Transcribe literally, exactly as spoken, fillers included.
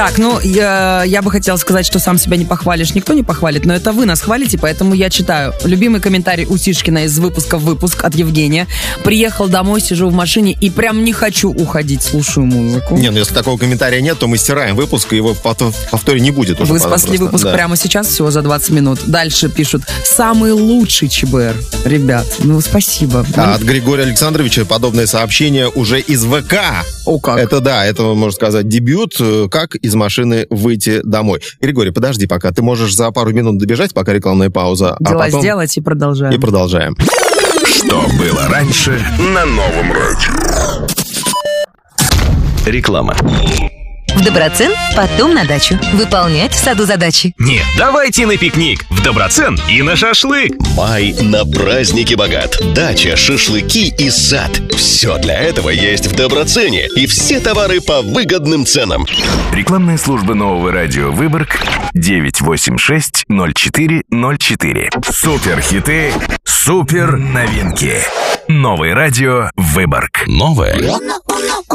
Так, ну, я, я бы хотела сказать, что сам себя не похвалишь, никто не похвалит, но это вы нас хвалите, поэтому я читаю. Любимый комментарий у Тишкина из выпуска в выпуск от Евгения. Приехал домой, сижу в машине и прям не хочу уходить, слушаю музыку. Не, ну если такого комментария нет, то мы стираем выпуск, и его в повторе не будет уже. Вы спасли просто. Выпуск да. прямо сейчас, всего за двадцать минут. Дальше пишут, самый лучший ЧБР. Ребят, ну спасибо. А от Григория Александровича подобное сообщение уже из ВК. О, как? Это да, это, можно сказать, дебют, как из машины выйти домой. Григорий, подожди пока, ты можешь за пару минут добежать, пока рекламная пауза. Дела а потом... сделать и продолжаем. И продолжаем. Что было раньше на новом радио? Реклама. В Доброцен, потом на дачу. Выполнять в саду задачи. Нет, давайте на пикник. В Доброцен и на шашлык. Май на праздники богат. Дача, шашлыки и сад. Все для этого есть в Доброцене. И все товары по выгодным ценам. Рекламная служба нового радио Выборг девять восемь шесть ноль четыре ноль четыре. Супер хиты, супер новинки. Новое радио Выборг. Новое